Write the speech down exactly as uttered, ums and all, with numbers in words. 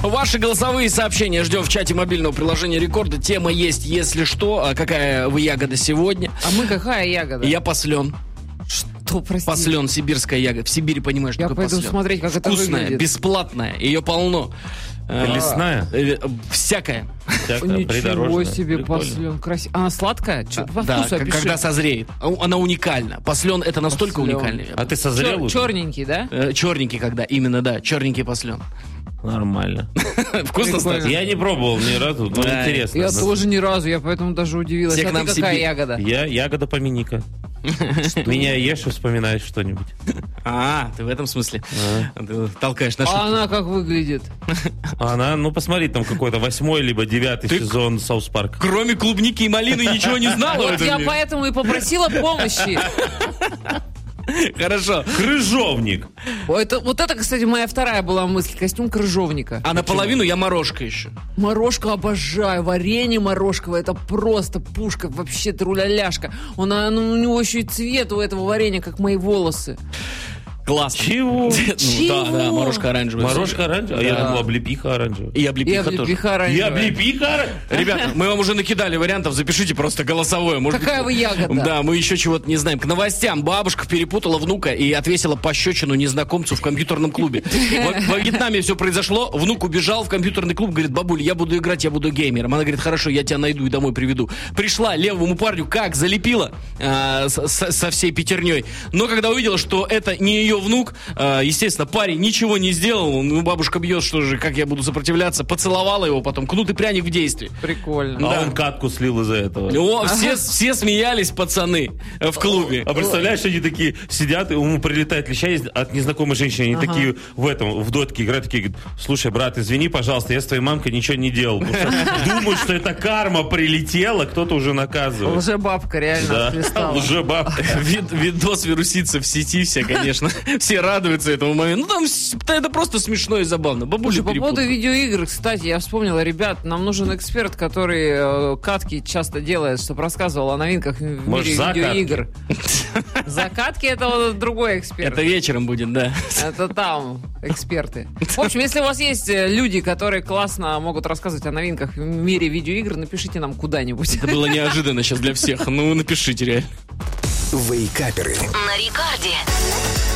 Ваши голосовые сообщения ждем в чате мобильного приложения Рекорда. Тема есть, если что. А какая вы ягода сегодня? А мы какая ягода? Я послен. Что, прости? Послен, сибирская ягода. В Сибири, понимаешь, Я такое пойду послен. смотреть, как это Вкусная, выглядит. бесплатная, ее полно. Лесная? Э, Всякая. Всякая, Ничего придорожная. себе, Прикольно. послен. Красиво. Она сладкая? Чё, по Да, вкусу к- опиши. когда созреет. А у- Она уникальна. Послен это настолько Послен. уникальный. А ты созрел Чер- уже? черненький, да? Э, Черненький когда, именно, да, черненький послен. Нормально. Вкусно, Прикольно. кстати? Я не пробовал ни разу, но Да. интересно. Я На- тоже ни разу, я поэтому даже удивилась. Всех А нам ты какая Сибирь. ягода? Я ягода поминика. Меня ешь и вспоминаешь что-нибудь. А, ты в этом смысле Ты толкаешь на А шутки. она как выглядит? А она, ну посмотри, там какой-то восьмой либо девятый Ты- сезон Саус Парка. Кроме клубники и малины ничего не знала в Вот этом я мире? поэтому и попросила помощи. Хорошо. Крыжовник. Это, вот это, кстати, моя вторая была мысль. Костюм крыжовника. А наполовину я морожка еще. Морожку обожаю. Варенье морожковое. Это просто пушка. Вообще труляляшка. Он, оно- у него еще и цвет у этого варенья, как мои волосы. Классно. Чего? Ну, да, да, морожка оранжевая. Морожка оранжевая? А я Да. думал, облепиха оранжевая. И И облепиха тоже. облепиха И оранжевая. облепиха оранжевая? Ребята, мы вам уже накидали вариантов, запишите просто голосовое. Может Какая быть, вы ягода? Да, мы еще чего-то не знаем. К новостям. Бабушка перепутала внука и отвесила пощечину незнакомцу в компьютерном клубе. В- Во Вьетнаме все произошло. Внук убежал в компьютерный клуб, говорит: бабуль, я буду играть, я буду геймером. Она говорит: хорошо, я тебя найду и домой приведу. Пришла левому парню, как залепила а, с- с- со всей пятерней. Но когда увидела, что это не ее внук, а, естественно, парень ничего не сделал. Ну, бабушка бьет, что же, как я буду сопротивляться. Поцеловала его потом. Кнут и пряник в действии. Прикольно. А Да. он катку слил из-за этого. О, все, все смеялись, пацаны, э, в клубе. А представляешь, они такие сидят, и ему прилетает леща из- от незнакомой женщины. Они такие в этом, в дотке играют, такие говорят: слушай, брат, извини, пожалуйста, я с твоей мамкой ничего не делал. Потому что думают, что это карма прилетела, кто-то уже наказывает. Лжебабка реально Да, отхлестала. лжебаб. Вид- видос вирусится в сети все, конечно. Все радуются этому моменту. Ну, там с- это просто смешно и забавно. Бабуля Слушай, по поводу перепутала. видеоигр, кстати, я вспомнила, ребят, нам нужен эксперт, который э, катки часто делает, чтобы рассказывал о новинках в Может, мире закатки? видеоигр. Закатки — это вот другой эксперт. Это вечером будет, да. Это там эксперты. В общем, если у вас есть э, люди, которые классно могут рассказывать о новинках в мире видеоигр, напишите нам куда-нибудь. Это было неожиданно сейчас для всех. Ну, напишите реально. Вейкаперы. На Рекорде.